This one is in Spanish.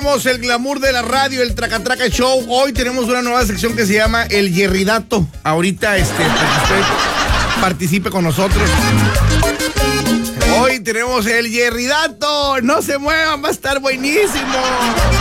Tenemos el glamour de la radio, el Tracatraca Show. Hoy tenemos una nueva sección que se llama El Yerridato. Ahorita, para que usted participe con nosotros. Hoy tenemos el Yerridato. No se muevan, va a estar buenísimo.